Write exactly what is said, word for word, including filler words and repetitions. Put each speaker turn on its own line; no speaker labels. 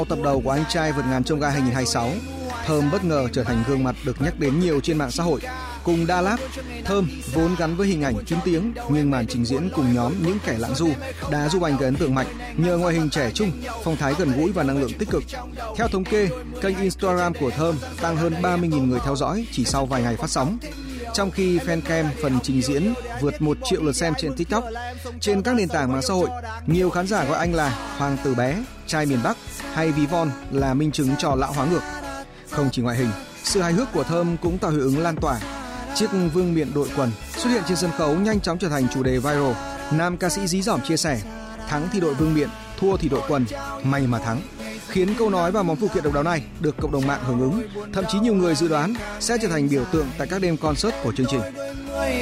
Tập đầu của Anh trai vượt ngàn chông gai hai không hai sáu, Thơm bất ngờ trở thành gương mặt được nhắc đến nhiều trên mạng xã hội. Cùng Đà Lạt, Thơm vốn gắn với hình ảnh kín tiếng nhưng màn trình diễn cùng nhóm những kẻ lãng du đã giúp anh gây ấn tượng mạnh nhờ ngoại hình trẻ trung, phong thái gần gũi và năng lượng tích cực. Theo thống kê, kênh Instagram của Thơm tăng hơn ba mươi nghìn người theo dõi chỉ sau vài ngày phát sóng. Trong khi fancam phần trình diễn vượt một triệu lượt xem trên TikTok. Trên các nền tảng mạng xã hội, nhiều khán giả gọi anh là Hoàng tử bé, trai miền Bắc hay ví von là minh chứng cho lão hóa ngược. Không chỉ ngoại hình, sự hài hước của Thơm cũng tạo hiệu ứng lan tỏa. Chiếc vương miện đội quần xuất hiện trên sân khấu nhanh chóng trở thành chủ đề viral. Nam ca sĩ dí dỏm chia sẻ: thắng thì đội vương miện, thua thì đội quần, may mà thắng. Khiến câu nói và món phụ kiện độc đáo này được cộng đồng mạng hưởng ứng. Thậm chí nhiều người dự đoán sẽ trở thành biểu tượng tại các đêm concert của chương trình.